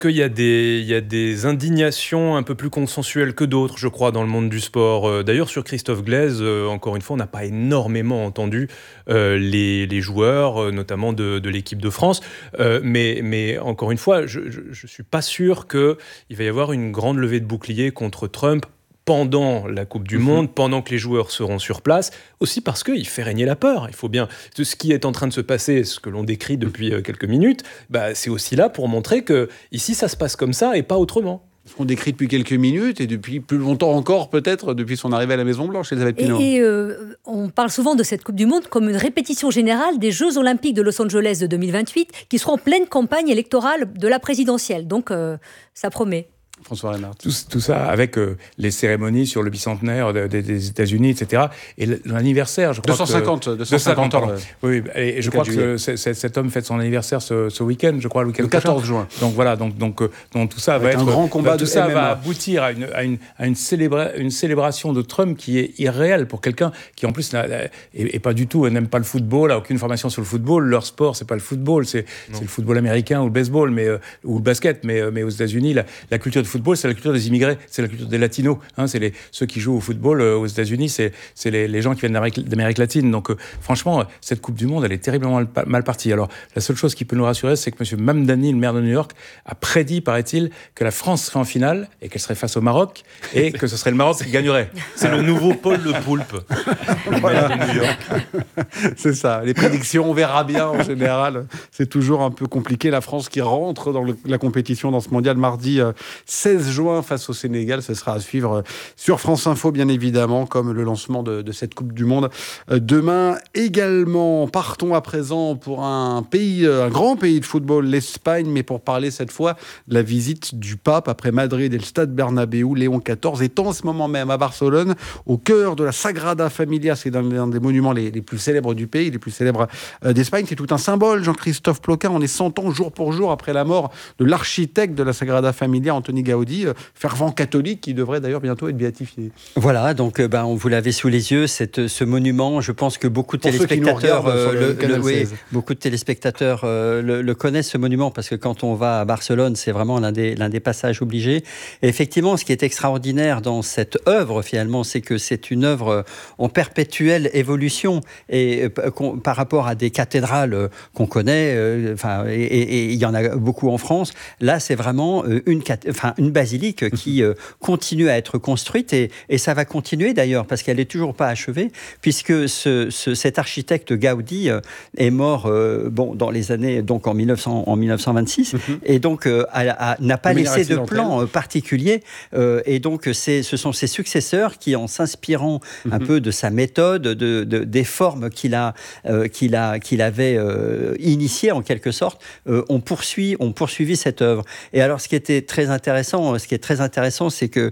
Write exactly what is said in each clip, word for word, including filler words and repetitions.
qu'il y a des, il y a des indignations un peu plus consensuelles que d'autres, je crois, dans le monde du sport. Euh, D'ailleurs, sur Christophe Glaise, euh, encore une fois, on n'a pas énormément entendu euh, les, les joueurs, euh, notamment de, de l'équipe de France. Euh, mais, mais encore une fois, je ne suis pas sûr qu'il va y avoir une grande levée de bouclier contre Trump pendant la Coupe du Monde, mmh. pendant que les joueurs seront sur place, aussi parce qu'il fait régner la peur. Il faut bien... Ce qui est en train de se passer, ce que l'on décrit depuis euh, quelques minutes, bah, c'est aussi là pour montrer que ici, ça se passe comme ça et pas autrement. Ce qu'on décrit depuis quelques minutes et depuis plus longtemps encore, peut-être, depuis son arrivée à la Maison-Blanche, Elisabeth Pinault. Et, et euh, on parle souvent de cette Coupe du Monde comme une répétition générale des Jeux Olympiques de Los Angeles de deux mille vingt-huit, qui seront en pleine campagne électorale de la présidentielle. Donc, euh, ça promet. François Reynard. Tout, tout ça avec euh, les cérémonies sur le bicentenaire de, de, des États-Unis, et cetera. Et l'anniversaire, je crois deux cent cinquante, que... deux cent cinquante ans. Oui, et, et je crois que ce, c- cet homme fête son anniversaire ce, ce week-end, je crois, le, week-end le quatorze juin. Donc voilà, donc, donc, donc tout ça avec va être... un grand combat tout de ça M M A. va aboutir à une, à une, à une, célébra- une célébration de Trump qui est irréelle pour quelqu'un qui, en plus, n'est pas du tout, n'aime pas le football, a aucune formation sur le football. Leur sport, c'est pas le football, c'est, c'est le football américain ou le baseball, mais, euh, ou le basket. Mais, mais aux États-Unis, la, la culture de football, c'est la culture des immigrés, c'est la culture des latinos, hein, c'est les, ceux qui jouent au football euh, aux États-Unis, c'est, c'est les, les gens qui viennent d'Amérique, d'Amérique latine. Donc euh, franchement, cette Coupe du Monde, elle est terriblement mal, mal partie. Alors la seule chose qui peut nous rassurer, c'est que M. Mamdani, le maire de New York, a prédit, paraît-il, que la France serait en finale et qu'elle serait face au Maroc et que ce serait le Maroc qui gagnerait. C'est le nouveau Paul Le Poulpe, le maire de New York. C'est ça, les prédictions, on verra bien en général. C'est toujours un peu compliqué. La France qui rentre dans le, la compétition dans ce mondial mardi euh, seize juin face au Sénégal. Ce sera à suivre sur France Info, bien évidemment, comme le lancement de, de cette Coupe du Monde. Demain également, partons à présent pour un pays, un grand pays de football, l'Espagne, mais pour parler cette fois de la visite du pape après Madrid et le stade Bernabéu. Léon quatorze est en ce moment même à Barcelone, au cœur de la Sagrada Familia. C'est l'un des monuments les, les plus célèbres du pays, les plus célèbres d'Espagne. C'est tout un symbole, Jean-Christophe Ploquin. On est cent ans jour pour jour après la mort de l'architecte de la Sagrada Familia, Antoni Gaudi, fervent catholique qui devrait d'ailleurs bientôt être béatifié. Voilà, donc ben, vous l'avez sous les yeux, cette, ce monument. Je pense que beaucoup de pour téléspectateurs, euh, le, le, oui, beaucoup de téléspectateurs euh, le, le connaissent, ce monument, parce que quand on va à Barcelone, c'est vraiment l'un des, l'un des passages obligés. Et effectivement, ce qui est extraordinaire dans cette œuvre, finalement, c'est que c'est une œuvre en perpétuelle évolution et euh, par rapport à des cathédrales qu'on connaît, euh, enfin, et il y en a beaucoup en France. Là, c'est vraiment une, enfin, une basilique qui euh, continue à être construite et, et ça va continuer d'ailleurs parce qu'elle n'est toujours pas achevée puisque ce, ce, cet architecte Gaudi euh, est mort euh, bon, dans les années, donc en, mille neuf cents, en mille neuf cent vingt-six mm-hmm. et donc euh, a, a, n'a pas laissé de plan euh, particulier euh, et donc c'est, ce sont ses successeurs qui, en s'inspirant mm-hmm. un peu de sa méthode, de, de, des formes qu'il, a, euh, qu'il, a, qu'il avait euh, initiées en quelque sorte, euh, on, poursuit, on poursuivi cette œuvre. Et alors ce qui était très intéressant, ce qui est très intéressant, c'est que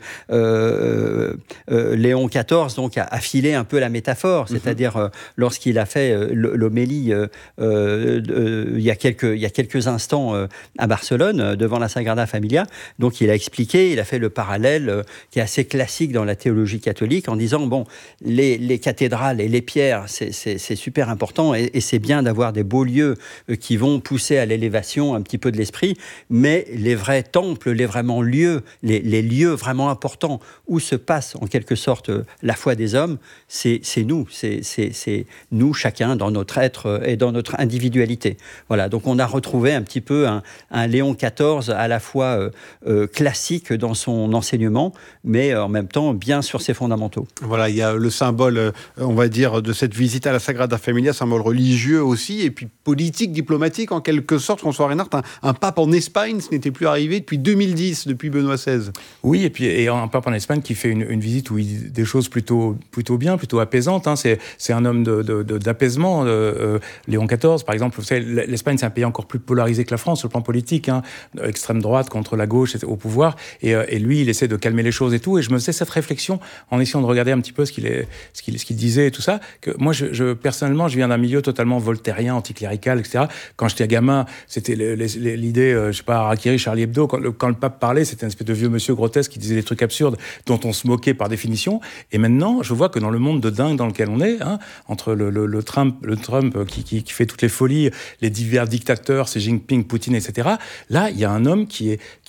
euh, euh, Léon quatorze donc, a affilé un peu la métaphore, c'est-à-dire euh, lorsqu'il a fait euh, l'homélie euh, euh, euh, il, y a quelques, il y a quelques instants euh, à Barcelone, euh, devant la Sagrada Familia, donc il a expliqué, il a fait le parallèle euh, qui est assez classique dans la théologie catholique en disant, bon, les, les cathédrales et les pierres, c'est, c'est, c'est super important et, et c'est bien d'avoir des beaux lieux euh, qui vont pousser à l'élévation un petit peu de l'esprit, mais les vrais temples, les vraiment lieux, les, les lieux vraiment importants où se passe en quelque sorte la foi des hommes, c'est, c'est nous, c'est, c'est, c'est nous chacun dans notre être et dans notre individualité. Voilà, donc on a retrouvé un petit peu un, un Léon quatorze à la fois euh, euh, classique dans son enseignement, mais en même temps bien sur ses fondamentaux. Voilà, il y a le symbole, on va dire, de cette visite à la Sagrada Familia, symbole religieux aussi, et puis politique, diplomatique en quelque sorte. François Reynard, un, un pape en Espagne, ce n'était plus arrivé depuis deux mille dix, depuis Benoît seize. Oui, et puis et un pape en Espagne qui fait une, une visite où il dit des choses plutôt, plutôt bien, plutôt apaisantes. Hein. C'est, c'est un homme de, de, de, d'apaisement. Euh, Léon quatorze, par exemple, vous savez, l'Espagne, c'est un pays encore plus polarisé que la France sur le plan politique. Hein. Extrême droite contre la gauche au pouvoir. Et, et lui, il essaie de calmer les choses et tout. Et je me faisais cette réflexion en essayant de regarder un petit peu ce qu'il, est, ce qu'il, ce qu'il disait et tout ça. Que moi, je, je, personnellement, je viens d'un milieu totalement voltairien, anticlérical, et cetera. Quand j'étais gamin, c'était les, les, l'idée, euh, je sais pas, Harakiri, Charlie Hebdo, quand le, quand le pape parlait, parlait, c'était un espèce de vieux monsieur grotesque qui disait des trucs absurdes dont on se moquait par définition. Et maintenant, je vois que dans le monde de dingue dans lequel on est, hein, entre le, le, le Trump, le Trump qui, qui, qui fait toutes les folies, les divers dictateurs, Xi Jinping, Poutine, et cetera, là, il y a un homme qui est